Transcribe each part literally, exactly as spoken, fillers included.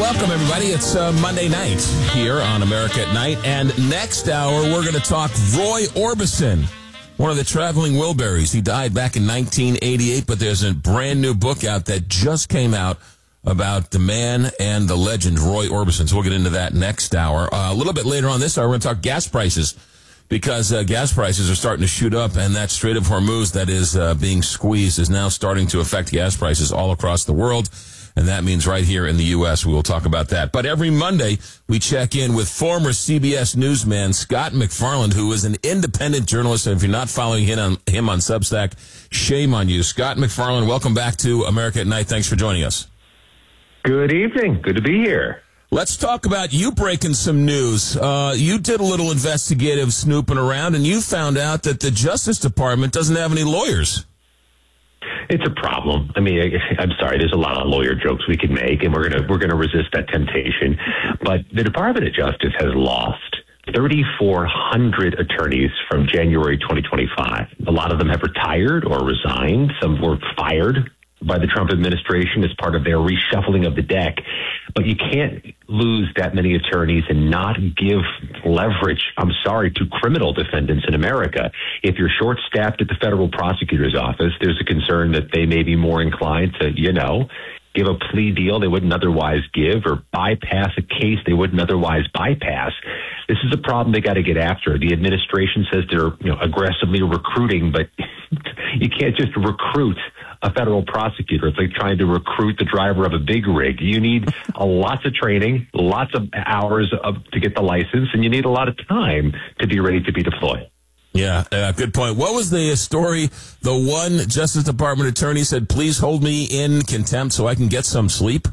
welcome, everybody. It's uh, Monday night here on America at Night. And next hour, we're going to talk Roy Orbison, one of the traveling Wilburys. He died back in nineteen eighty-eight, but there's a brand new book out that just came out about the man and the legend, Roy Orbison. So we'll get into that next hour. Uh, a little bit later on this hour, we're going to talk gas prices, because uh, gas prices are starting to shoot up, and that Strait of Hormuz that is uh, being squeezed is now starting to affect gas prices all across the world. And that means right here in the U S, we will talk about that. But every Monday, we check in with former C B S newsman Scott MacFarlane, who is an independent journalist. And if you're not following him on, him on Substack, shame on you. Scott MacFarlane, welcome back to America at Night. Thanks for joining us. Good evening. Good to be here. Let's talk about you breaking some news. Uh, you did a little investigative snooping around, and you found out that the Justice Department doesn't have any lawyers. It's a problem. I mean, I, I'm sorry. There's a lot of lawyer jokes we could make, and we're gonna we're gonna resist that temptation. But the Department of Justice has lost thirty-four hundred attorneys from January twenty twenty-five. A lot of them have retired or resigned. Some were fired by the Trump administration as part of their reshuffling of the deck. But you can't lose that many attorneys and not give leverage, I'm sorry, to criminal defendants in America. If you're short-staffed at the federal prosecutor's office, there's a concern that they may be more inclined to, you know, give a plea deal they wouldn't otherwise give, or bypass a case they wouldn't otherwise bypass. This is a problem they got to get after. The administration says they're, you know, aggressively recruiting, but you can't just recruit a federal prosecutor. It's like trying to recruit the driver of a big rig. You need a lots of training, lots of hours of, to get the license, and you need a lot of time to be ready to be deployed. Yeah, uh, good point. What was the story? The one Justice Department attorney said, please hold me in contempt so I can get some sleep?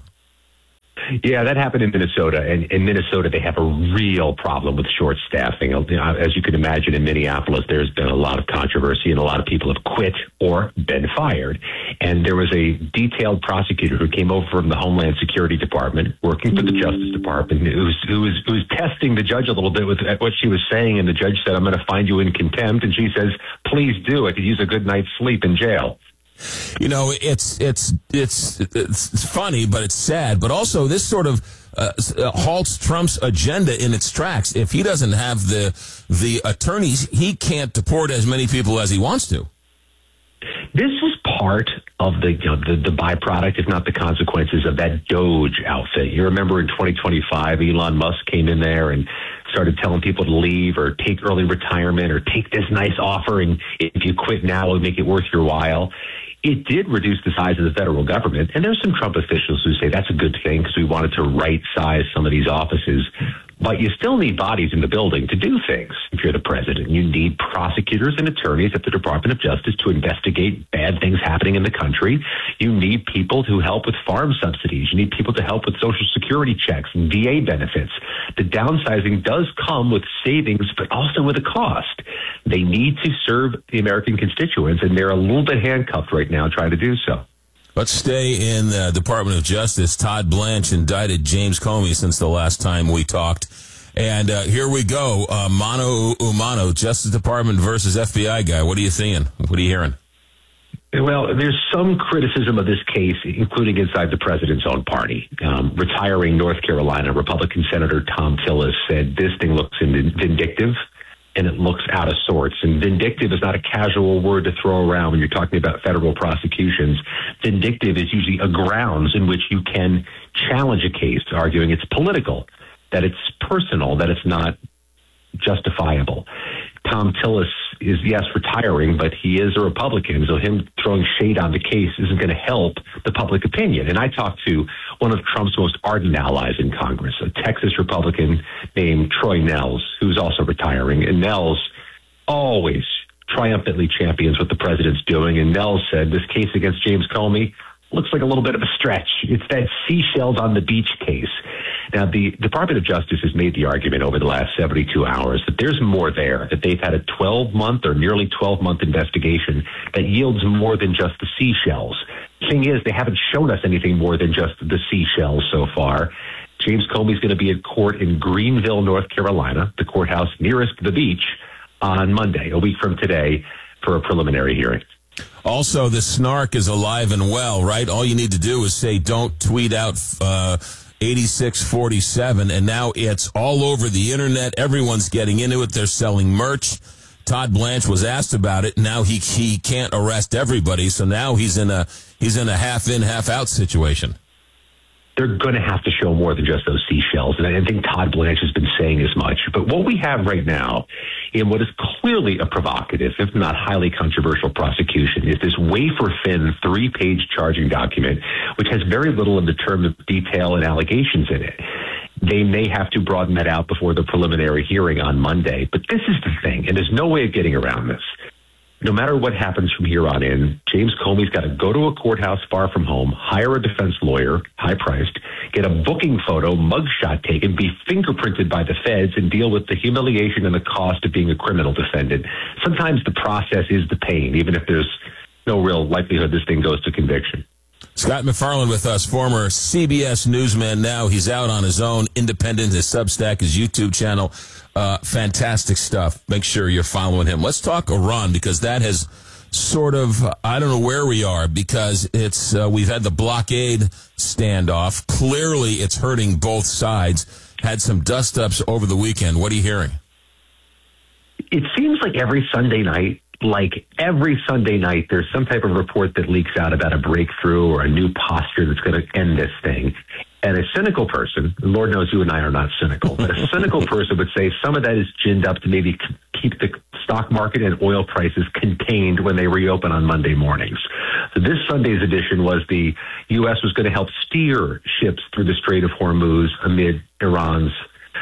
Yeah, that happened in Minnesota. And in Minnesota, they have a real problem with short staffing. As you can imagine, in Minneapolis, there's been a lot of controversy, and a lot of people have quit or been fired. And there was a detailed prosecutor who came over from the Homeland Security Department, working for the Justice Department, who was, who was, who was testing the judge a little bit with what she was saying. And the judge said, I'm going to find you in contempt. And she says, please do. I could use a good night's sleep in jail. You know, it's it's it's it's funny, but it's sad. But also, this sort of uh, halts Trump's agenda in its tracks. If he doesn't have the the attorneys, he can't deport as many people as he wants to. This was part of the, you know, the the byproduct, if not the consequences, of that Doge outfit. You remember in twenty twenty-five, Elon Musk came in there and started telling people to leave or take early retirement or take this nice offer, and if you quit now, it'll make it worth your while. It did reduce the size of the federal government, and there's some Trump officials who say that's a good thing because we wanted to right-size some of these offices. But you still need bodies in the building to do things. If you're the president, you need prosecutors and attorneys at the Department of Justice to investigate bad things happening in the country. You need people to help with farm subsidies. You need people to help with Social Security checks and V A benefits. The downsizing does come with savings, but also with a cost. They need to serve the American constituents, and they're a little bit handcuffed right now trying to do so. Let's stay in the Department of Justice. Todd Blanche indicted James Comey since the last time we talked. And uh, here we go. Uh, mano a mano, Justice Department versus F B I guy. What are you seeing? What are you hearing? Well, there's some criticism of this case, including inside the president's own party. Um, retiring North Carolina Republican Senator Thom Tillis said this thing looks vindictive, and it looks out of sorts. And vindictive is not a casual word to throw around when you're talking about federal prosecutions. Vindictive is usually a grounds in which you can challenge a case, arguing it's political, that it's personal, that it's not justifiable. Thom Tillis is, yes, retiring, but he is a Republican, so him throwing shade on the case isn't going to help the public opinion. And I talked to one of Trump's most ardent allies in Congress, a Texas Republican named Troy Nehls, who's also retiring. And Nehls always triumphantly champions what the president's doing. And Nehls said this case against James Comey looks like a little bit of a stretch. It's that seashells on the beach case. Now, the Department of Justice has made the argument over the last seventy-two hours that there's more there, that they've had a twelve-month or nearly twelve-month investigation that yields more than just the seashells. The thing is, they haven't shown us anything more than just the seashells so far. James Comey's going to be at court in Greenville, North Carolina, the courthouse nearest the beach, on Monday, a week from today, for a preliminary hearing. Also, the snark is alive and well, right? All you need to do is say, don't tweet out uh, eighty-six forty-seven, and now it's all over the internet. Everyone's getting into it. They're selling merch. Todd Blanche was asked about it. Now he he can't arrest everybody, so now he's in a he's in a half in, half out situation. They're going to have to show more than just those seashells. And I think Todd Blanche has been saying as much. But what we have right now in what is clearly a provocative, if not highly controversial prosecution, is this wafer-thin three-page charging document, which has very little in the terms of detail and allegations in it. They may have to broaden that out before the preliminary hearing on Monday. But this is the thing, and there's no way of getting around this. No matter what happens from here on in, James Comey's got to go to a courthouse far from home, hire a defense lawyer, high-priced, get a booking photo, mugshot taken, be fingerprinted by the feds, and deal with the humiliation and the cost of being a criminal defendant. Sometimes the process is the pain, even if there's no real likelihood this thing goes to conviction. Scott MacFarlane with us, former C B S newsman. Now he's out on his own, independent, his Substack, his YouTube channel. Uh, fantastic stuff. Make sure you're following him. Let's talk Iran, because that has sort of, I don't know where we are, because it's uh, we've had the blockade standoff. Clearly, it's hurting both sides. Had some dust-ups over the weekend. What are you hearing? It seems like every Sunday night, like every Sunday night, there's some type of report that leaks out about a breakthrough or a new posture that's going to end this thing. And a cynical person, and Lord knows you and I are not cynical, but a cynical person would say some of that is ginned up to maybe keep the stock market and oil prices contained when they reopen on Monday mornings. So this Sunday's edition was the U S was going to help steer ships through the Strait of Hormuz amid Iran's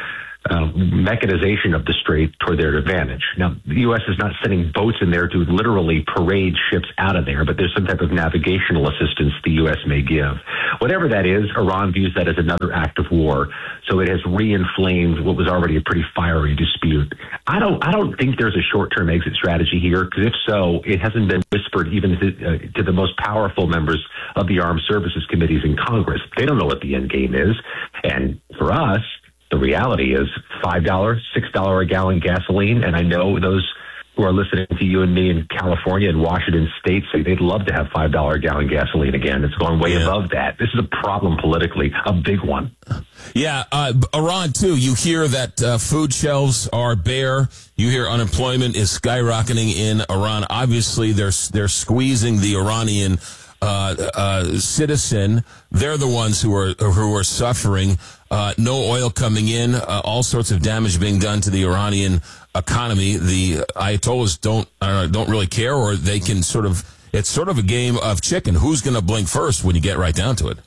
Uh, mechanization of the strait toward their advantage. Now, the U S is not sending boats in there to literally parade ships out of there, but there's some type of navigational assistance the U S may give. Whatever that is, Iran views that as another act of war, so it has re-inflamed what was already a pretty fiery dispute. I don't, I don't think there's a short-term exit strategy here, because if so, it hasn't been whispered even to, uh, to the most powerful members of the armed services committees in Congress. They don't know what the end game is, and for us, the reality is five dollars, six dollars a gallon gasoline, and I know those who are listening to you and me in California and Washington State say they'd love to have five dollars a gallon gasoline again. It's going way yeah. above that. This is a problem politically, a big one. Yeah, uh, Iran, too. You hear that uh, food shelves are bare. You hear unemployment is skyrocketing in Iran. Obviously, they're, they're squeezing the Iranian uh, uh, citizen. They're the ones who are, who are suffering. Uh, no oil coming in, uh, all sorts of damage being done to the Iranian economy. The Ayatollahs don't uh, don't really care, or they can sort of, it's sort of a game of chicken. Who's going to blink first when you get right down to it?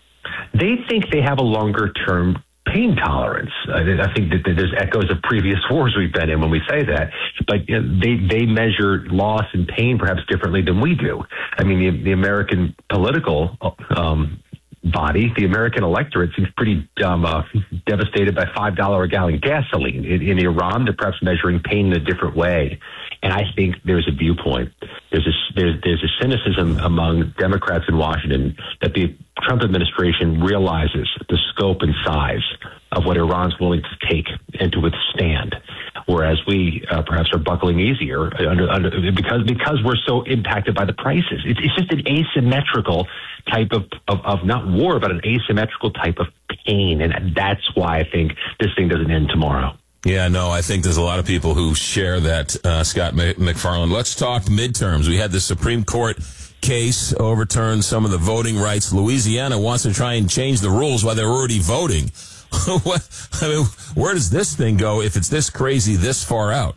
They think they have a longer term pain tolerance. I think that there's echoes of previous wars we've been in when we say that, but they they measure loss and pain perhaps differently than we do. I mean, the, the American political um body, the American electorate seems pretty um, uh, devastated by five dollars a gallon gasoline. In, in Iran, they're perhaps measuring pain in a different way. And I think there's a viewpoint. There's a, there's, there's a cynicism among Democrats in Washington that the Trump administration realizes the scope and size of what Iran's willing to take and to withstand, whereas we uh, perhaps are buckling easier under, under, because because we're so impacted by the prices. It's, it's just an asymmetrical type of, of, of not war, but an asymmetrical type of pain, and that's why I think this thing doesn't end tomorrow. Yeah, no, I think there's a lot of people who share that, uh, Scott MacFarlane. Let's talk midterms. We had the Supreme Court case overturn some of the voting rights. Louisiana wants to try and change the rules while they're already voting. What, I mean, where does this thing go if it's this crazy this far out?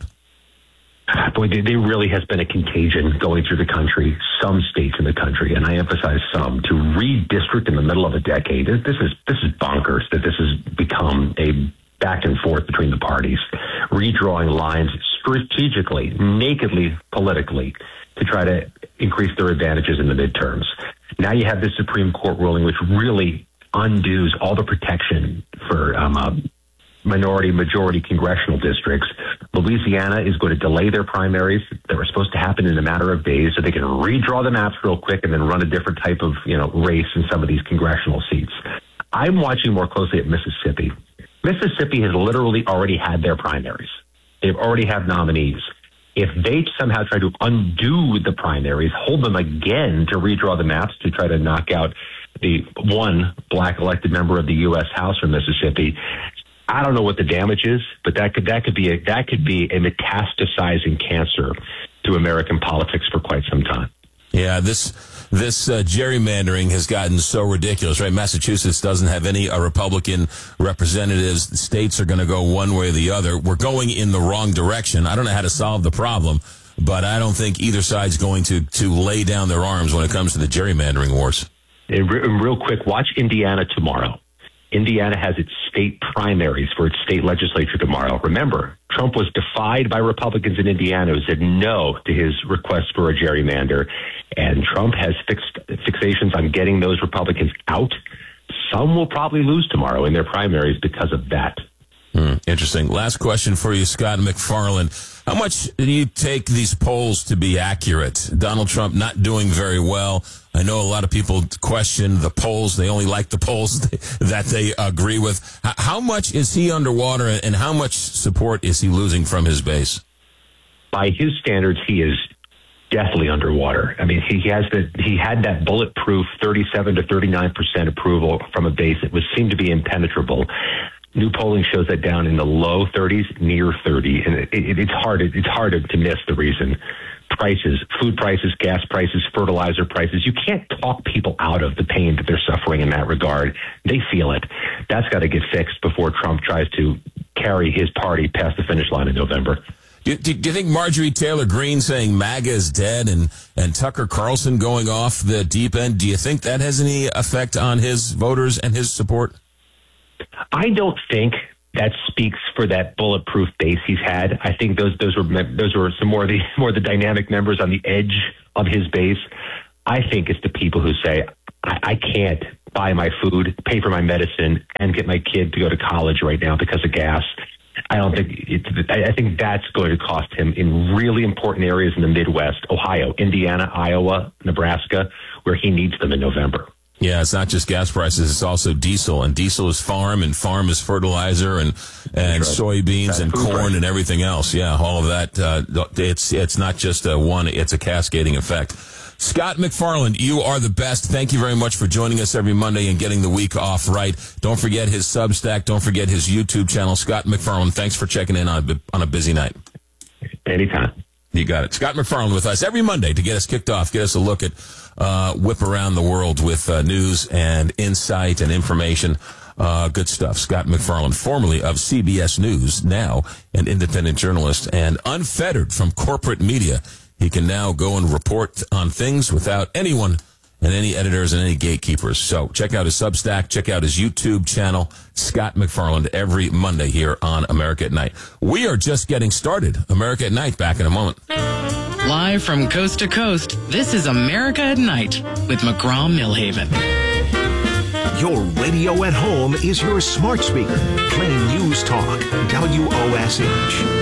Boy, there really has been a contagion going through the country, some states in the country, and I emphasize some, to redistrict in the middle of a decade. This is this is bonkers that this has become a back and forth between the parties, redrawing lines strategically, nakedly, politically, to try to increase their advantages in the midterms. Now you have this Supreme Court ruling, which really undoes all the protection for um, uh, minority, majority congressional districts. Louisiana is going to delay their primaries that were supposed to happen in a matter of days so they can redraw the maps real quick and then run a different type of, you know, race in some of these congressional seats. I'm watching more closely at Mississippi. Mississippi has literally already had their primaries. They've already have nominees. If they somehow try to undo the primaries, hold them again to redraw the maps to try to knock out the one black elected member of the U S House from Mississippi. I don't know what the damage is, but that could that could be a that could be a metastasizing cancer to American politics for quite some time. Yeah, this this uh, gerrymandering has gotten so ridiculous, right? Massachusetts doesn't have any uh, Republican representatives. The states are going to go one way or the other. We're going in the wrong direction. I don't know how to solve the problem, but I don't think either side's going to, to lay down their arms when it comes to the gerrymandering wars. And re- and real quick, watch Indiana tomorrow. Indiana has its state primaries for its state legislature tomorrow. Remember, Trump was defied by Republicans in Indiana who said no to his request for a gerrymander. And Trump has fixed fixations on getting those Republicans out. Some will probably lose tomorrow in their primaries because of that. Hmm, interesting. Last question for you, Scott MacFarlane. How much do you take these polls to be accurate? Donald Trump not doing very well. I know a lot of people question the polls. They only like the polls that they agree with. How much is he underwater, and how much support is he losing from his base? By his standards, he is definitely underwater. I mean, he has the he had that bulletproof thirty-seven to thirty-nine percent approval from a base that was seemed to be impenetrable. New polling shows that down in the low thirties, near thirty, and it, it, it's hard. It's hard to miss the reason. Prices, food prices, gas prices, fertilizer prices. You can't talk people out of the pain that they're suffering in that regard. They feel it. That's got to get fixed before Trump tries to carry his party past the finish line in November. Do, do, do you think Marjorie Taylor Greene saying MAGA is dead and, and Tucker Carlson going off the deep end, do you think that has any effect on his voters and his support? I don't think that speaks for that bulletproof base he's had. I think those those were those were some more of the more of the dynamic members on the edge of his base. I think it's the people who say, I, I can't buy my food, pay for my medicine, and get my kid to go to college right now because of gas. I don't think it's, I think that's going to cost him in really important areas in the Midwest, Ohio, Indiana, Iowa, Nebraska, where he needs them in November. Yeah, it's not just gas prices, it's also diesel. And diesel is farm, and farm is fertilizer, and, and right. soybeans That's and corn price. And everything else. Yeah, all of that. Uh, it's it's not just a one, it's a cascading effect. Scott MacFarlane, you are the best. Thank you very much for joining us every Monday and getting the week off right. Don't forget his Substack. Don't forget his YouTube channel. Scott MacFarlane, thanks for checking in on a, on a busy night. Anytime. You got it. Scott MacFarlane with us every Monday to get us kicked off, get us a look at uh, whip around the world with uh, news and insight and information. Uh, good stuff. Scott MacFarlane, formerly of C B S News, now an independent journalist and unfettered from corporate media. He can now go and report on things without anyone and any editors and any gatekeepers. So check out his Substack, check out his YouTube channel, Scott MacFarlane, every Monday here on America at Night. We are just getting started. America at Night, back in a moment. Live from coast to coast, this is America at Night with McGraw-Millhaven. Your radio at home is your smart speaker, playing News Talk, W O S H.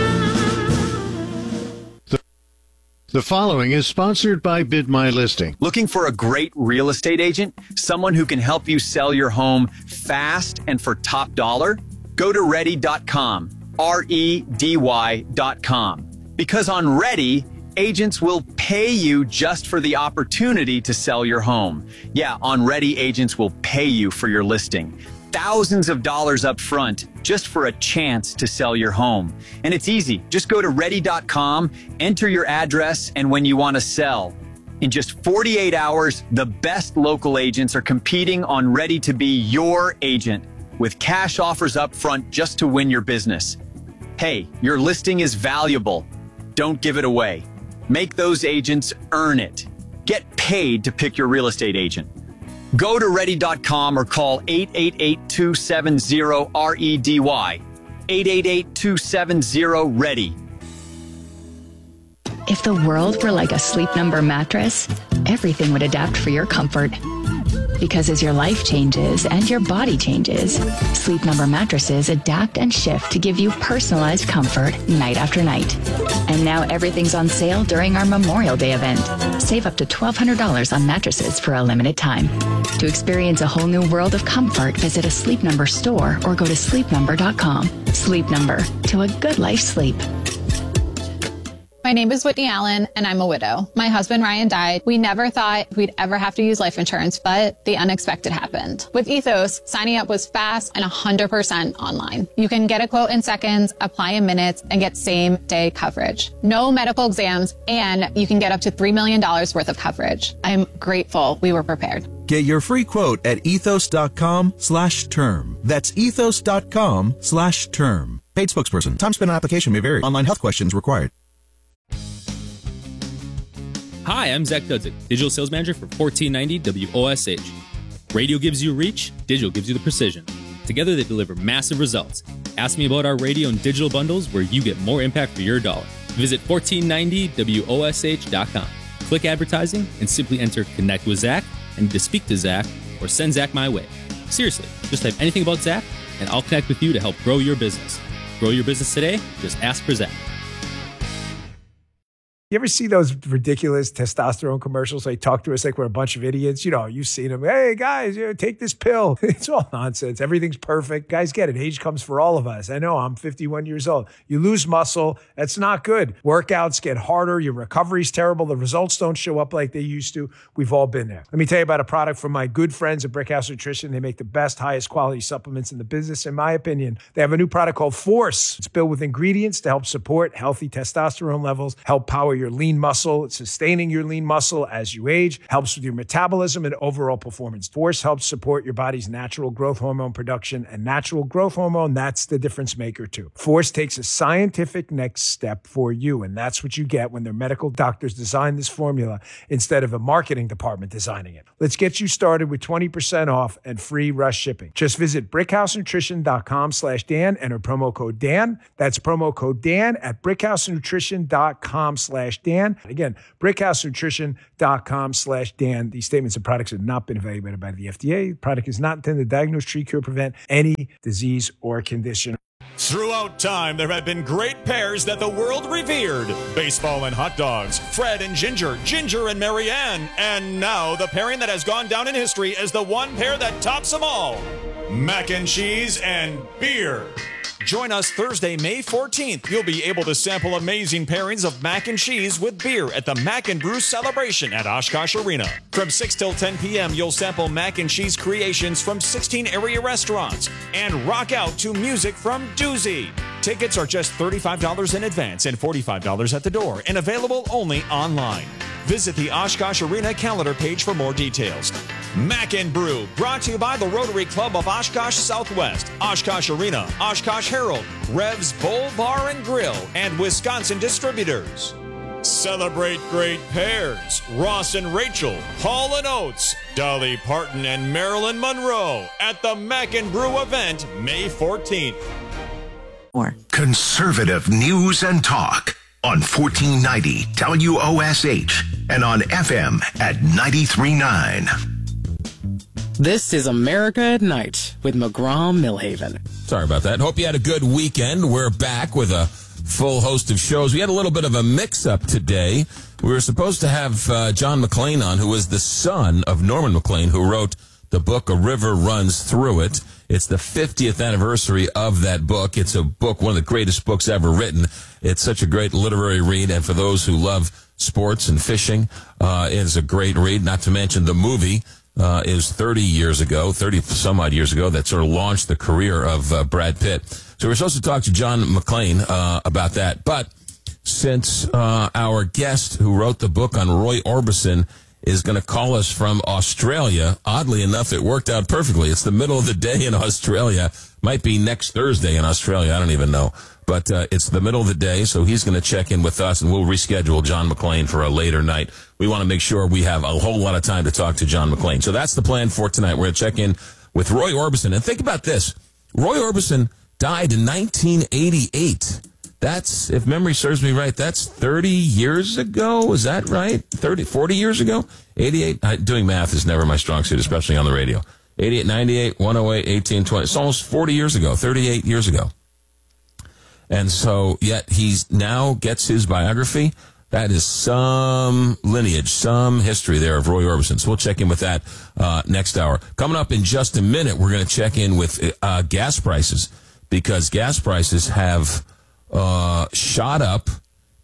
The following is sponsored by Bid My Listing. Looking for a great real estate agent? Someone who can help you sell your home fast and for top dollar? Go to ready dot com, R E D Y dot com. Because on Ready, agents will pay you just for the opportunity to sell your home. Yeah, on Ready, agents will pay you for your listing. Thousands of dollars up front just for a chance to sell your home. And it's easy. Just go to ready dot com, enter your address, and when you want to sell. In just forty-eight hours, the best local agents are competing on Ready to be your agent with cash offers up front just to win your business. Hey, your listing is valuable. Don't give it away. Make those agents earn it. Get paid to pick your real estate agent. Go to ready dot com or call eight eight eight, two seven zero, R E D Y. eight eight eight, two seven zero, READY. If the world were like a Sleep Number mattress, everything would adapt for your comfort. Because as your life changes and your body changes, Sleep Number mattresses adapt and shift to give you personalized comfort night after night. And now everything's on sale during our Memorial Day event. Save up to twelve hundred dollars on mattresses for a limited time. To experience a whole new world of comfort, visit a Sleep Number store or go to sleep number dot com. Sleep Number, to a good life sleep. My name is Whitney Allen, and I'm a widow. My husband, Ryan, died. We never thought we'd ever have to use life insurance, but the unexpected happened. With Ethos, signing up was fast and one hundred percent online. You can get a quote in seconds, apply in minutes, and get same-day coverage. No medical exams, and you can get up to three million dollars worth of coverage. I'm grateful we were prepared. Get your free quote at ethos.com slash term. That's ethos.com slash term. Paid spokesperson. Time spent on application may vary. Online health questions required. Hi, I'm Zach Dudzik, Digital Sales Manager for fourteen ninety W O S H. Radio gives you reach, digital gives you the precision. Together they deliver massive results. Ask me about our radio and digital bundles where you get more impact for your dollar. Visit fourteen ninety W O S H dot com. Click advertising and simply enter Connect with Zach and to speak to Zach or send Zach my way. Seriously, just type anything about Zach and I'll connect with you to help grow your business. Grow your business today? Just ask for Zach. You ever see those ridiculous testosterone commercials? They talk to us like we're a bunch of idiots. You know, you've seen them. Hey, guys, you know, take this pill. It's all nonsense. Everything's perfect. Guys, get it. Age comes for all of us. I know. I'm fifty-one years old. You lose muscle. That's not good. Workouts get harder. Your recovery's terrible. The results don't show up like they used to. We've all been there. Let me tell you about a product from my good friends at Brickhouse Nutrition. They make the best, highest quality supplements in the business, in my opinion. They have a new product called Force. It's built with ingredients to help support healthy testosterone levels, help power your lean muscle. It's sustaining your lean muscle as you age, helps with your metabolism and overall performance. Force helps support your body's natural growth hormone production, and natural growth hormone, that's the difference maker too. Force takes a scientific next step for you, and that's what you get when their medical doctors design this formula instead of a marketing department designing it. Let's get you started with twenty percent off and free rush shipping. Just visit brickhousenutrition.com slash Dan, enter promo code Dan. That's promo code Dan at brickhousenutrition.com slash Dan. Again, brickhousenutrition.com slash Dan. These statements and products have not been evaluated by the F D A. The product is not intended to diagnose, treat, cure, prevent any disease or condition. Throughout time, there have been great pairs that the world revered. Baseball and hot dogs, Fred and Ginger, Ginger and Marianne, and now the pairing that has gone down in history as the one pair that tops them all, mac and cheese and beer. Join us Thursday, May fourteenth. You'll be able to sample amazing pairings of mac and cheese with beer at the Mac and Brew celebration at Oshkosh Arena. From six till ten p.m., you'll sample mac and cheese creations from sixteen area restaurants and rock out to music from Doozy. Tickets are just thirty-five dollars in advance and forty-five dollars at the door, and available only online. Visit the Oshkosh Arena calendar page for more details. Mac and Brew, brought to you by the Rotary Club of Oshkosh Southwest, Oshkosh Arena, Oshkosh Herald, Rev's Bowl Bar and Grill, and Wisconsin Distributors. Celebrate great pairs. Ross and Rachel, Hall and Oates, Dolly Parton and Marilyn Monroe at the Mac and Brew event May fourteenth. More conservative news and talk on fourteen ninety W O S H and on F M at ninety-three point nine. This is America at Night with McGraw-Millhaven. Sorry about that. Hope you had a good weekend. We're back with a full host of shows. We had a little bit of a mix-up today. We were supposed to have uh, John McClane on, who is the son of Norman McClane, who wrote the book A River Runs Through It. It's the fiftieth anniversary of that book. It's a book, one of the greatest books ever written. It's such a great literary read, and for those who love sports and fishing, uh, it's a great read, not to mention the movie. Uh, is thirty years ago, thirty some odd years ago, that sort of launched the career of uh, Brad Pitt. So we're supposed to talk to John McClane uh, about that. But since uh, our guest who wrote the book on Roy Orbison is going to call us from Australia, oddly enough, it worked out perfectly. It's the middle of the day in Australia. Might be next Thursday in Australia. I don't even know. But uh, it's the middle of the day, so he's going to check in with us, and we'll reschedule John McClane for a later night. We want to make sure we have a whole lot of time to talk to John McClane. So that's the plan for tonight. We're going to check in with Roy Orbison. And think about this. Roy Orbison died in nineteen eighty-eight. That's, if memory serves me right, that's thirty years ago. Is that right? thirty, forty years ago? eighty-eight. I, doing math is never my strong suit, especially on the radio. eighty-eight, ninety-eight, one oh eight, eighteen, twenty. It's almost forty years ago, thirty-eight years ago. And so, yet he's now gets his biography. That is some lineage, some history there of Roy Orbison. So we'll check in with that uh, next hour. Coming up in just a minute, we're going to check in with uh, gas prices, because gas prices have uh, shot up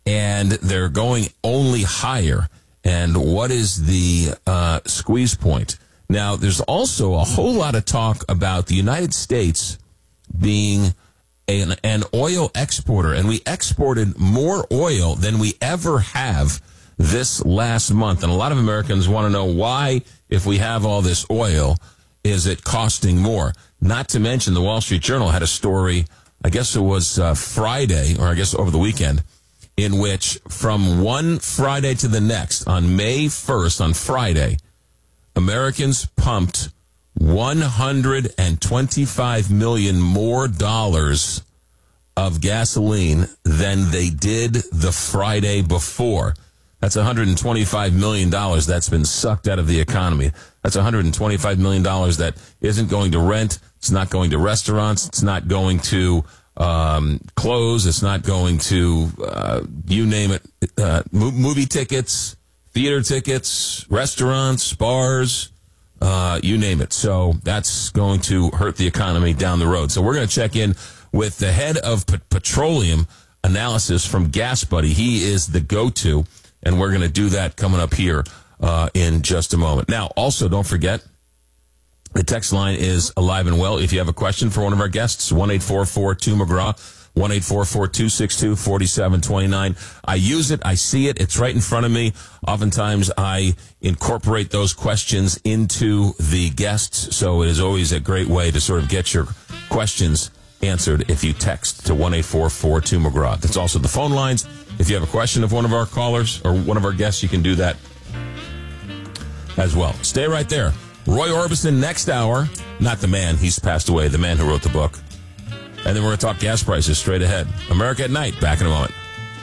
and they're going only higher. And what is the uh, squeeze point? Now, there's also a whole lot of talk about the United States being an, an oil exporter, and we exported more oil than we ever have this last month. And a lot of Americans want to know why, if we have all this oil, is it costing more? Not to mention the Wall Street Journal had a story, I guess it was uh, Friday, or I guess over the weekend, in which from one Friday to the next, on May first, on Friday, Americans pumped one hundred twenty-five million dollars more dollars of gasoline than they did the Friday before. That's one hundred twenty-five million dollars that's been sucked out of the economy. That's one hundred twenty-five million dollars that isn't going to rent. It's not going to restaurants. It's not going to um, clothes. It's not going to, uh, you name it, uh, movie tickets, theater tickets, restaurants, bars, uh, you name it. So that's going to hurt the economy down the road. So we're going to check in with the head of p- petroleum analysis from Gas Buddy. He is the go-to, and we're going to do that coming up here uh, in just a moment. Now, also, don't forget, the text line is alive and well. If you have a question for one of our guests, one eight four four two McGraw, one eight four four two six two four seven two nine. I use it. I see it. It's right in front of me. Oftentimes, I incorporate those questions into the guests, so it is always a great way to sort of get your questions answered if you text to one eight four four two McGraw. That's also the phone lines. If you have a question of one of our callers or one of our guests, you can do that as well. Stay right there. Roy Orbison next hour. Not the man. He's passed away. The man who wrote the book. And then we're going to talk gas prices straight ahead. America at Night. Back in a moment.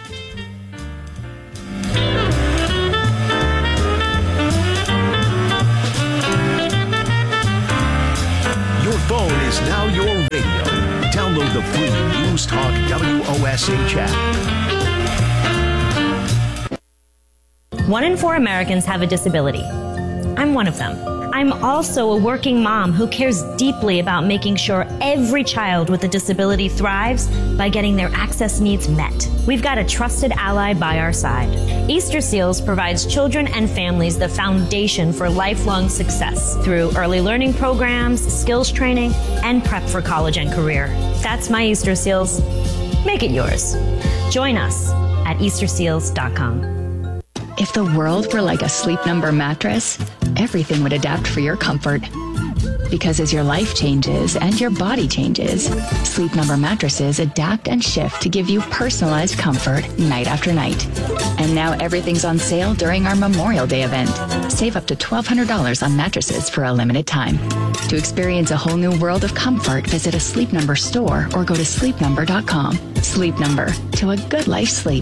Your phone is now your radio. Download the free News Talk W O S H app. One in four Americans have a disability. I'm one of them. I'm also a working mom who cares deeply about making sure every child with a disability thrives by getting their access needs met. We've got a trusted ally by our side. Easter Seals provides children and families the foundation for lifelong success through early learning programs, skills training, and prep for college and career. That's my Easter Seals. Make it yours. Join us at easter seals dot com. If the world were like a Sleep Number mattress, everything would adapt for your comfort. Because as your life changes and your body changes, Sleep Number mattresses adapt and shift to give you personalized comfort night after night. And now everything's on sale during our Memorial Day event. Save up to twelve hundred dollars on mattresses for a limited time. To experience a whole new world of comfort, visit a Sleep Number store or go to sleep number dot com. Sleep Number, to a good life sleep.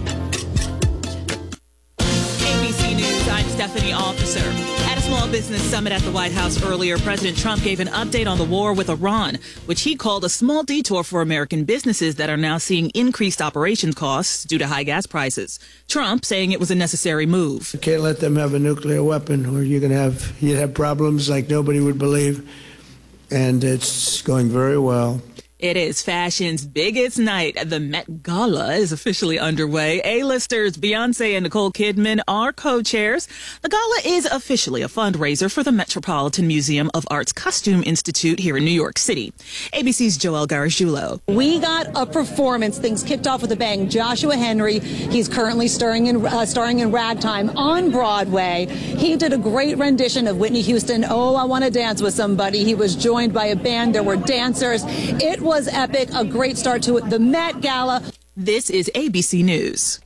Stephanie Officer. At a small business summit at the White House earlier, President Trump gave an update on the war with Iran, which he called a small detour for American businesses that are now seeing increased operations costs due to high gas prices. Trump saying it was a necessary move. You can't let them have a nuclear weapon, or you're going to have you'd have problems like nobody would believe. And it's going very well. It is fashion's biggest night. The Met Gala is officially underway. A-listers Beyonce and Nicole Kidman are co-chairs. The gala is officially a fundraiser for the Metropolitan Museum of Art's Costume Institute here in New York City. A B C's Joel Gargiulo. We got a performance. Things kicked off with a bang. Joshua Henry, he's currently starring in, uh, starring in Ragtime on Broadway. He did a great rendition of Whitney Houston, Oh, I Want to Dance with Somebody. He was joined by a band. There were dancers. It was epic, a great start to the Met Gala. This is A B C News.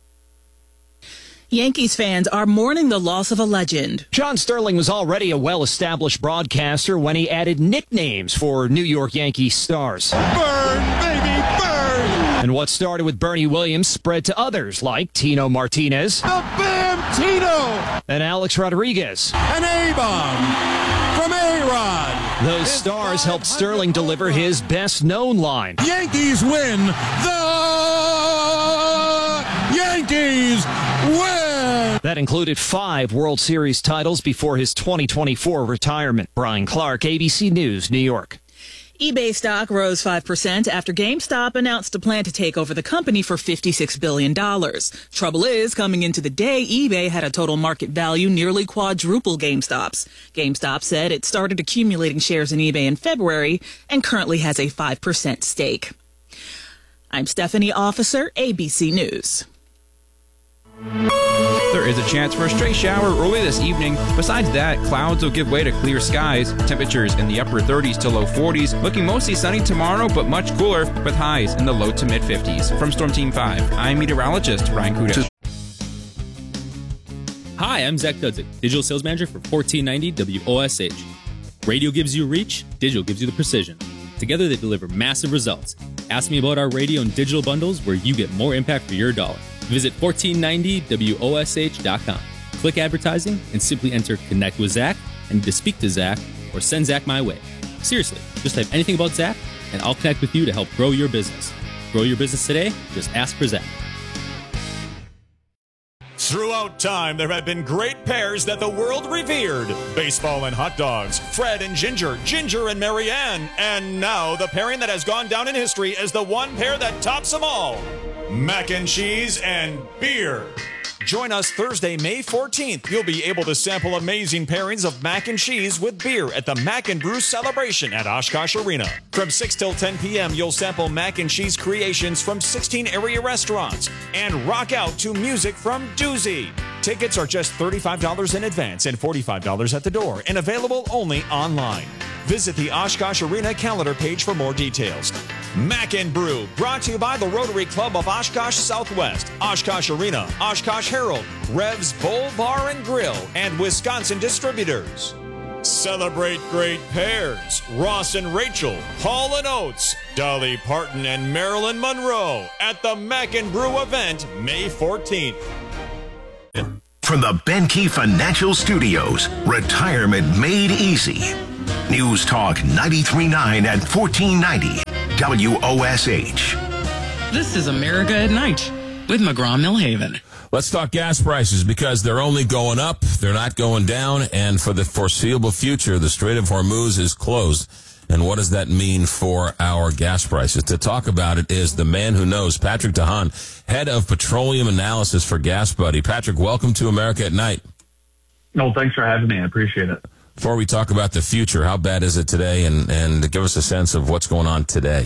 Yankees fans are mourning the loss of a legend. John Sterling was already a well-established broadcaster when he added nicknames for New York Yankees stars. Burn, baby, burn! And what started with Bernie Williams spread to others like Tino Martinez. The Bam Tino! And Alex Rodriguez. An A-bomb! From A-Rod. Those stars helped Sterling deliver his best-known line. Yankees win. The Yankees win. That included five World Series titles before his twenty twenty-four retirement. Brian Clark, A B C News, New York. eBay stock rose five percent after GameStop announced a plan to take over the company for fifty-six billion dollars. Trouble is, coming into the day, eBay had a total market value nearly quadruple GameStop's. GameStop said it started accumulating shares in eBay in February and currently has a five percent stake. I'm Stephanie Officer, A B C News. There is a chance for a stray shower early this evening. Besides that, clouds will give way to clear skies. Temperatures in the upper thirties to low forties. Looking mostly sunny tomorrow, but much cooler, with highs in the low to mid fifties. From Storm Team five, I'm meteorologist Ryan Kudish. Hi, I'm Zach Dudzik, Digital Sales Manager for fourteen ninety W O S H. Radio gives you reach, digital gives you the precision. Together they deliver massive results. Ask me about our radio and digital bundles where you get more impact for your dollar. Visit fourteen ninety W O S H dot com. Click advertising and simply enter Connect with Zach and to speak to Zach or send Zach my way. Seriously, just type anything about Zach and I'll connect with you to help grow your business. Grow your business today? Just ask for Zach. Throughout time, there have been great pairs that the world revered. Baseball and hot dogs, Fred and Ginger, Ginger and Marianne, and now the pairing that has gone down in history as the one pair that tops them all. Mac and cheese and beer. Join us Thursday, May fourteenth. You'll be able to sample amazing pairings of mac and cheese with beer at the Mac and Brew Celebration at Oshkosh Arena. From six till ten p.m., you'll sample mac and cheese creations from sixteen area restaurants and rock out to music from Doozy. Tickets are just thirty-five dollars in advance and forty-five dollars at the door and available only online. Visit the Oshkosh Arena calendar page for more details. Mac and Brew, brought to you by the Rotary Club of Oshkosh Southwest, Oshkosh Arena, Oshkosh Herald, Rev's Bowl Bar and Grill, and Wisconsin Distributors. Celebrate great pairs. Ross and Rachel, Hall and Oates, Dolly Parton and Marilyn Monroe at the Mac and Brew event May fourteenth. From the Benkey Financial Studios, retirement made easy. News Talk ninety-three point nine at fourteen ninety W O S H. This is America at Night with McGraw-Millhaven. Let's talk gas prices because they're only going up, they're not going down, and for the foreseeable future, the Strait of Hormuz is closed. And what does that mean for our gas prices? To talk about it is the man who knows, Patrick DeHaan, head of petroleum analysis for Gas Buddy. Patrick, welcome to America at Night. No, thanks for having me. I appreciate it. Before we talk about the future, how bad is it today? And, and give us a sense of what's going on today.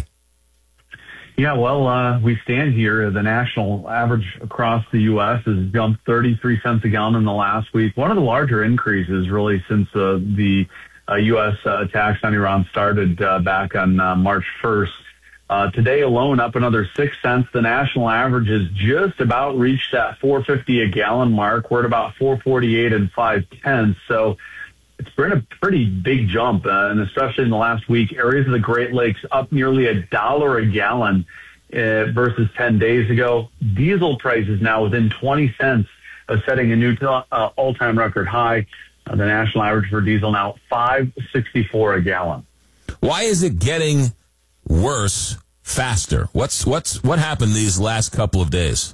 Yeah, well, uh, we stand here. The national average across the U S has jumped thirty-three cents a gallon in the last week. One of the larger increases really since uh, the uh, U S uh, attacks on Iran started uh, back on uh, March first. Uh, today alone, up another six cents. The national average has just about reached that four fifty a gallon mark. We're at about four forty-eight and five tenths. So it's been a pretty big jump, uh, and especially in the last week, areas of the Great Lakes up nearly a dollar a gallon uh, versus ten days ago. Diesel prices now within twenty cents of setting a new t- uh, all-time record high. Uh, the national average for diesel now five sixty-four a gallon. Why is it getting worse faster? What's what's what happened these last couple of days?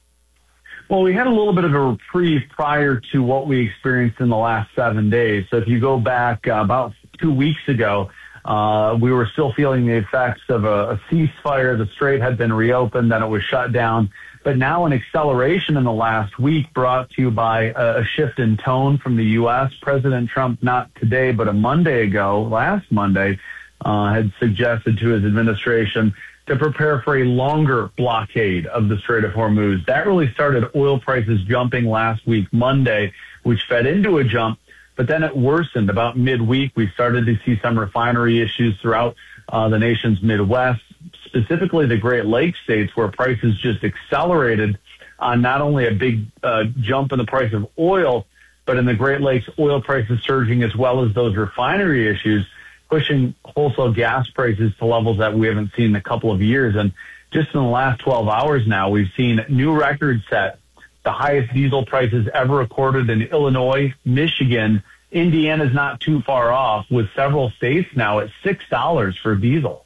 Well, we had a little bit of a reprieve prior to what we experienced in the last seven days. So if you go back uh, about two weeks ago, uh, we were still feeling the effects of a, a ceasefire. The Strait had been reopened, then it was shut down. But now an acceleration in the last week brought to you by a, a shift in tone from the U S. President Trump, not today, but a Monday ago, last Monday, uh, had suggested to his administration to prepare for a longer blockade of the Strait of Hormuz. That really started oil prices jumping last week, Monday, which fed into a jump, but then it worsened about midweek. We started to see some refinery issues throughout uh, the nation's Midwest, specifically the Great Lakes states, where prices just accelerated on not only a big uh, jump in the price of oil, but in the Great Lakes, oil prices surging as well as those refinery issues, pushing wholesale gas prices to levels that we haven't seen in a couple of years. And just in the last twelve hours now, we've seen new records set, the highest diesel prices ever recorded in Illinois, Michigan. Indiana's not too far off, with several states now at six dollars for diesel.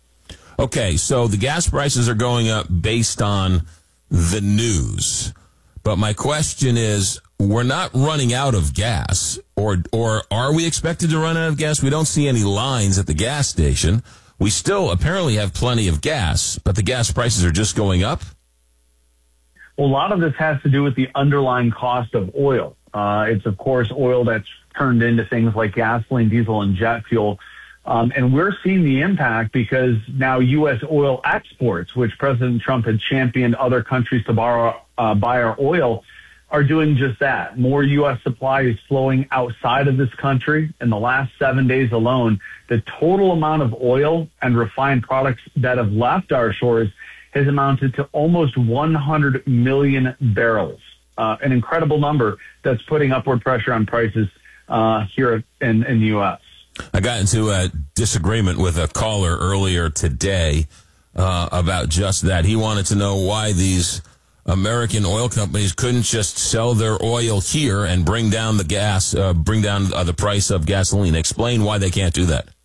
Okay, so the gas prices are going up based on the news. But my question is, we're not running out of gas, or or are we expected to run out of gas? We don't see any lines at the gas station. We still apparently have plenty of gas, but the gas prices are just going up. Well, a lot of this has to do with the underlying cost of oil. Uh, it's, of course, oil that's turned into things like gasoline, diesel, and jet fuel. Um, and we're seeing the impact because now U S oil exports, which President Trump had championed other countries to borrow, uh, buy our oil, are doing just that. More U S supply is flowing outside of this country. In the last seven days alone, the total amount of oil and refined products that have left our shores has amounted to almost one hundred million barrels, uh, an incredible number that's putting upward pressure on prices uh, here in, in the U S. I got into a disagreement with a caller earlier today uh, about just that. He wanted to know why these American oil companies couldn't just sell their oil here and bring down the gas, uh, bring down uh, the price of gasoline. Explain why they can't do that.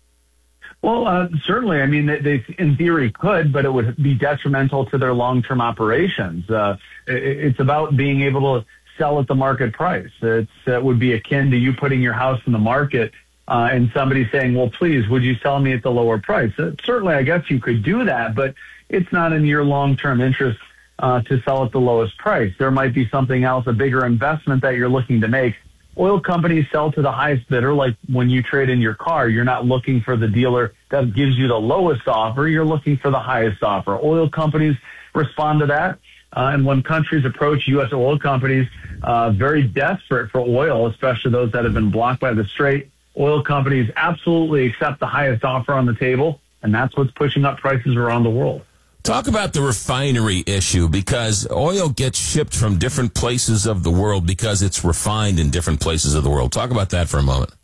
Well, uh, certainly. I mean, they, they in theory could, but it would be detrimental to their long-term operations. Uh, it, it's about being able to sell at the market price. It's, it would be akin to you putting your house in the market uh, and somebody saying, well, please, would you sell me at the lower price? Uh, certainly, I guess you could do that, but it's not in your long-term interest uh, to sell at the lowest price. There might be something else, a bigger investment that you're looking to make. Oil companies sell to the highest bidder. Like when you trade in your car, you're not looking for the dealer that gives you the lowest offer. You're looking for the highest offer. Oil companies respond to that. Uh, and when countries approach U S oil companies, uh, very desperate for oil, especially those that have been blocked by the Strait, oil companies absolutely accept the highest offer on the table. And that's what's pushing up prices around the world. Talk about the refinery issue, because oil gets shipped from different places of the world because it's refined in different places of the world. Talk about that for a moment.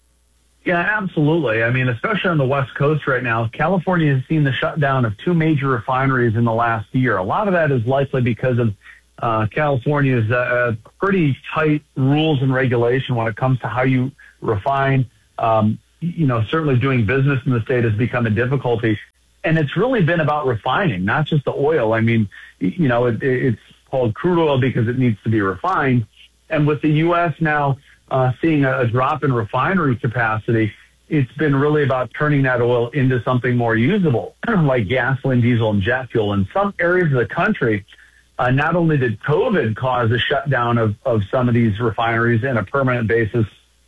Yeah, absolutely. I mean, especially on the West Coast right now, California has seen the shutdown of two major refineries in the last year. A lot of that is likely because of uh, California's uh, pretty tight rules and regulation when it comes to how you refine. Um, you know, certainly doing business in the state has become a difficulty. And it's really been about refining, not just the oil. I mean, you know, it, it's called crude oil because it needs to be refined. And with the U S now uh, seeing a, a drop in refinery capacity, it's been really about turning that oil into something more usable, like gasoline, diesel, and jet fuel. In some areas of the country, uh, not only did COVID cause a shutdown of, of some of these refineries on a permanent basis,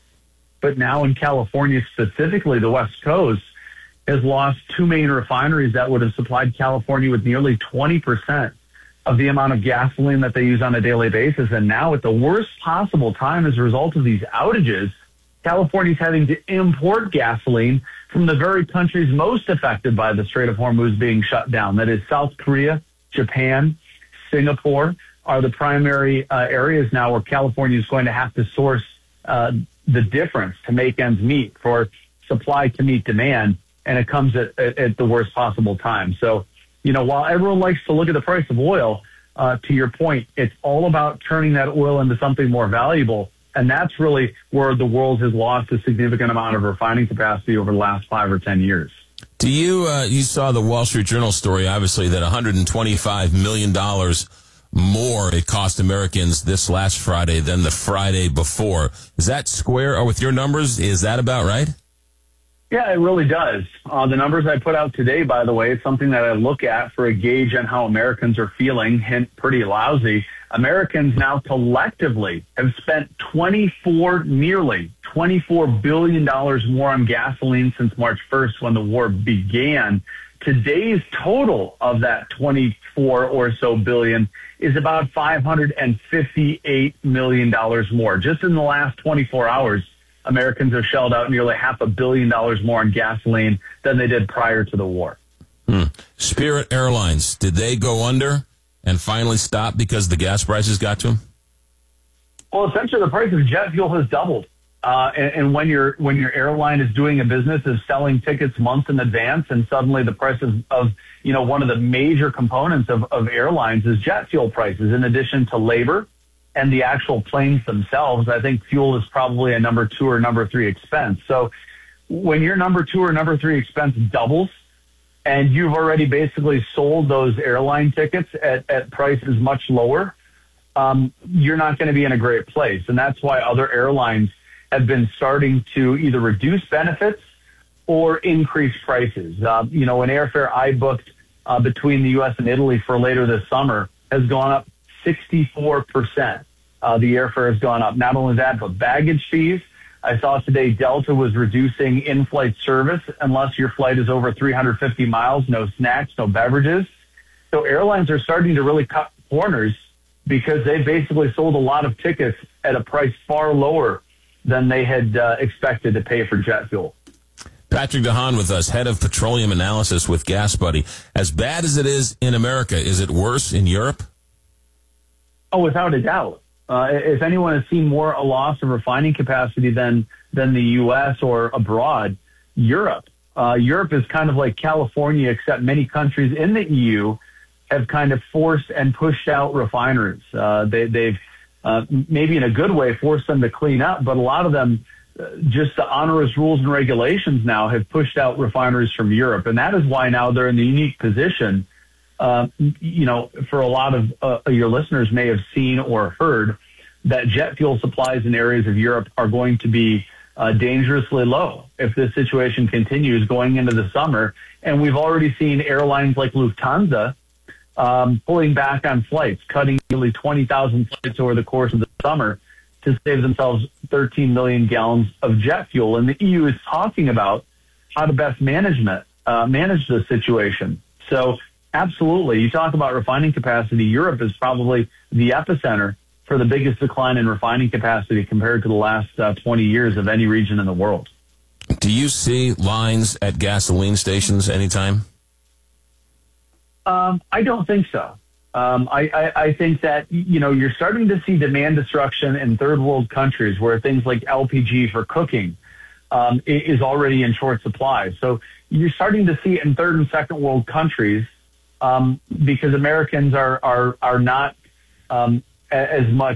but now in California, specifically the West Coast, has lost two main refineries that would have supplied California with nearly twenty percent of the amount of gasoline that they use on a daily basis. And now at the worst possible time as a result of these outages, California's having to import gasoline from the very countries most affected by the Strait of Hormuz being shut down. That is South Korea, Japan, Singapore are the primary uh, areas now where California is going to have to source uh, the difference to make ends meet for supply to meet demand. And it comes at, at, at the worst possible time. So, you know, while everyone likes to look at the price of oil, uh, to your point, it's all about turning that oil into something more valuable. And that's really where the world has lost a significant amount of refining capacity over the last five or ten years. Do you, uh, you saw the Wall Street Journal story, obviously, that one hundred twenty-five million dollars more it cost Americans this last Friday than the Friday before. Is that square, or with your numbers, is that about right? Yeah, it really does. Uh, the numbers I put out today, by the way, is something that I look at for a gauge on how Americans are feeling, hint pretty lousy. Americans now collectively have spent twenty-four, nearly twenty-four billion dollars more on gasoline since March first when the war began. Today's total of that twenty-four or so billion is about five hundred fifty-eight million dollars more. Just in the last twenty-four hours, Americans have shelled out nearly half a billion dollars more on gasoline than they did prior to the war. Hmm. Spirit Airlines, did they go under and finally stop because the gas prices got to them? Well, essentially, the price of jet fuel has doubled. Uh, and, and when your when your airline is doing a business of selling tickets months in advance, and suddenly the price of, of you know one of the major components of, of airlines is jet fuel prices, in addition to labor and the actual planes themselves. I think fuel is probably a number two or number three expense. So when your number two or number three expense doubles and you've already basically sold those airline tickets at, at prices much lower, um, you're not going to be in a great place. And that's why other airlines have been starting to either reduce benefits or increase prices. Uh, you know, an airfare I booked uh, between the U S and Italy for later this summer has gone up sixty-four percent. Uh, the airfare has gone up. Not only that, but baggage fees. I saw today Delta was reducing in-flight service unless your flight is over three hundred fifty miles, no snacks, no beverages. So airlines are starting to really cut corners because they basically sold a lot of tickets at a price far lower than they had uh, expected to pay for jet fuel. Patrick DeHaan with us, head of petroleum analysis with Gas Buddy. As bad as it is in America, is it worse in Europe? Oh, without a doubt. Uh, if anyone has seen more a loss of refining capacity than than the U S or abroad, Europe. Uh, Europe is kind of like California, except many countries in the E U have kind of forced and pushed out refineries. Uh, they, they've uh, maybe in a good way forced them to clean up, but a lot of them, uh, just the onerous rules and regulations now have pushed out refineries from Europe. And that is why now they're in the unique position. Uh, you know, for a lot of uh, your listeners may have seen or heard that jet fuel supplies in areas of Europe are going to be uh, dangerously low if this situation continues going into the summer. And we've already seen airlines like Lufthansa um, pulling back on flights, cutting nearly twenty thousand flights over the course of the summer to save themselves thirteen million gallons of jet fuel. And the E U is talking about how to best management, uh, manage the situation. So absolutely, you talk about refining capacity. Europe is probably the epicenter for the biggest decline in refining capacity compared to the last uh, twenty years of any region in the world. Do you see lines at gasoline stations anytime? Um, I don't think so. Um, I, I, I think that, you know, you're starting to see demand destruction in third world countries where things like L P G for cooking um, is already in short supply. So you're starting to see it in third and second world countries um, because Americans are, are, are not um, as much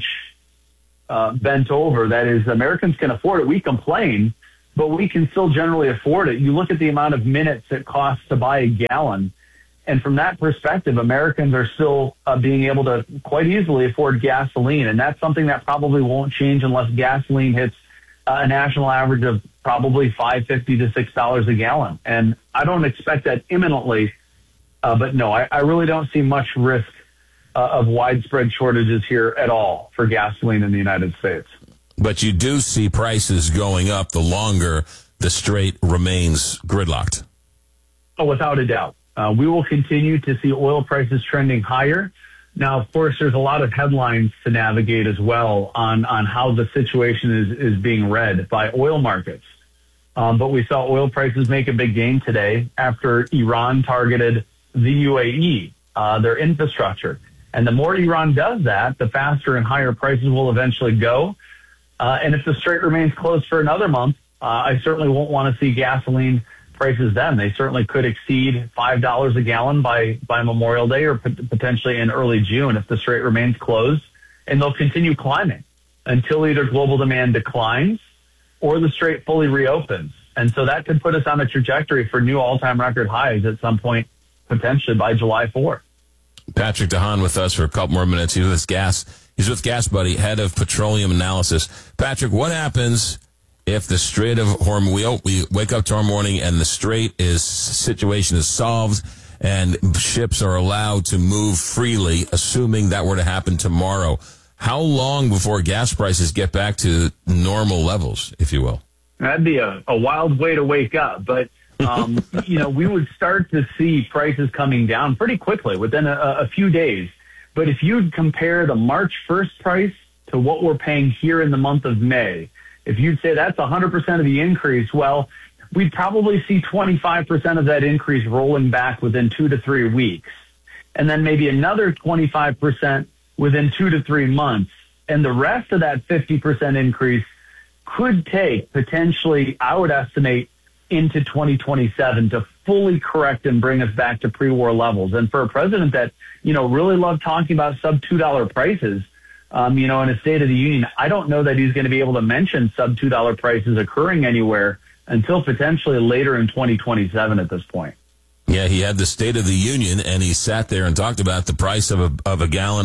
uh, bent over. That is, Americans can afford it. We complain, but we can still generally afford it. You look at the amount of minutes it costs to buy a gallon, and from that perspective, Americans are still uh, being able to quite easily afford gasoline, and that's something that probably won't change unless gasoline hits uh, a national average of probably five fifty to six dollars a gallon. And I don't expect that imminently, uh, but no, I, I really don't see much risk uh, of widespread shortages here at all for gasoline in the United States. But you do see prices going up the longer the strait remains gridlocked. Oh, without a doubt. Uh, we will continue to see oil prices trending higher. Now, of course, there's a lot of headlines to navigate as well on, on how the situation is, is being read by oil markets. Um, but we saw oil prices make a big gain today after Iran targeted the U A E, uh, their infrastructure. And the more Iran does that, the faster and higher prices will eventually go. Uh, and if the strait remains closed for another month, uh, I certainly won't want to see gasoline prices then. They certainly could exceed five dollars a gallon by, by Memorial Day or p- potentially in early June if the strait remains closed. And they'll continue climbing until either global demand declines or the strait fully reopens. And so that could put us on a trajectory for new all-time record highs at some point, potentially by July fourth. Patrick DeHaan with us for a couple more minutes. He's with Gas. He's with Gas Buddy, head of petroleum analysis. Patrick, what happens if the Strait of Hormuz, we wake up tomorrow morning and the Strait is situation is solved and ships are allowed to move freely, assuming that were to happen tomorrow? How long before gas prices get back to normal levels, if you will? That'd be a, a wild way to wake up, but um, you know, we would start to see prices coming down pretty quickly within a, a few days. But if you compare the March first price to what we're paying here in the month of May, if you'd say that's one hundred percent of the increase, well, we'd probably see twenty-five percent of that increase rolling back within two to three weeks. And then maybe another twenty-five percent within two to three months. And the rest of that fifty percent increase could take potentially, I would estimate, into twenty twenty-seven to fully correct and bring us back to pre-war levels. And for a president that, you know, really loved talking about sub two dollar prices, Um, you know, in a State of the Union, I don't know that he's going to be able to mention sub two dollar prices occurring anywhere until potentially later in twenty twenty-seven at this point. Yeah, he had the State of the Union, and he sat there and talked about the price of a, of a gallon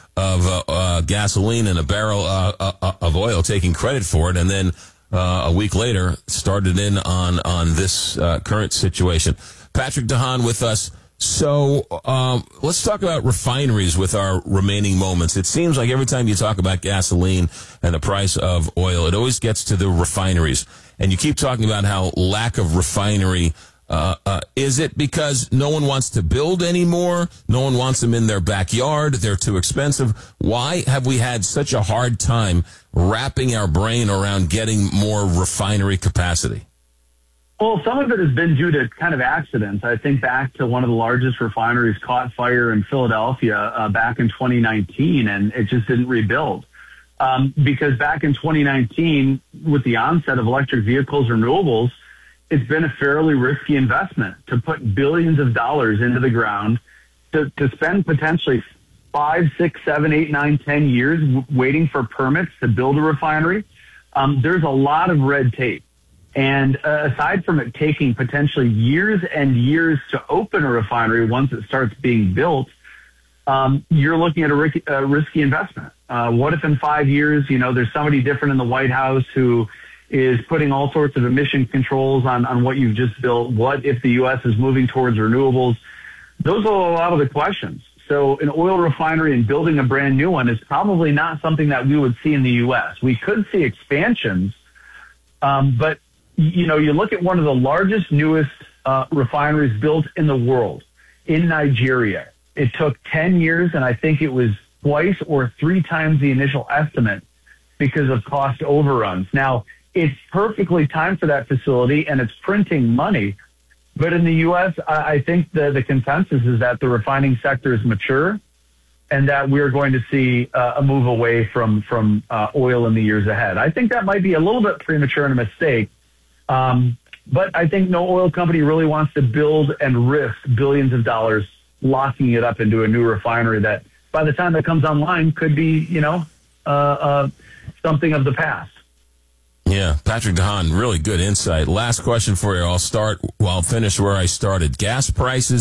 of uh, uh, gasoline and a barrel uh, uh, of oil, taking credit for it, and then uh, a week later started in on on this uh, current situation. Patrick DeHaan with us. So um, let's talk about refineries with our remaining moments. It seems like every time you talk about gasoline and the price of oil, it always gets to the refineries. And you keep talking about how lack of refinery, uh, uh, is it because no one wants to build anymore? No one wants them in their backyard. They're too expensive. Why have we had such a hard time wrapping our brain around getting more refinery capacity? Well, some of it has been due to kind of accidents. I think back to one of the largest refineries caught fire in Philadelphia uh, back in twenty nineteen, and it just didn't rebuild. Um, because back in twenty nineteen, with the onset of electric vehicles, renewables, it's been a fairly risky investment to put billions of dollars into the ground, to, to spend potentially five, six, seven, eight, nine, ten years w- waiting for permits to build a refinery. Um, there's a lot of red tape. And uh, aside from it taking potentially years and years to open a refinery once it starts being built, um, you're looking at a, risky, a risky investment. Uh, what if in five years, you know, there's somebody different in the White House who is putting all sorts of emission controls on, on what you've just built? What if the U S is moving towards renewables? Those are a lot of the questions. So an oil refinery and building a brand new one is probably not something that we would see in the U S. We could see expansions, um, but you know, you look at one of the largest, newest uh, refineries built in the world in Nigeria. It took ten years, and I think it was twice or three times the initial estimate because of cost overruns. Now, it's perfectly timed for that facility, and it's printing money. But in the U S, I, I think the, the consensus is that the refining sector is mature and that we're going to see uh, a move away from, from uh, oil in the years ahead. I think that might be a little bit premature and a mistake. Um, but I think no oil company really wants to build and risk billions of dollars locking it up into a new refinery that by the time that comes online could be, you know, uh, uh, something of the past. Yeah, Patrick DeHaan, really good insight. Last question for you. I'll start, well, I'll finish where I started. Gas prices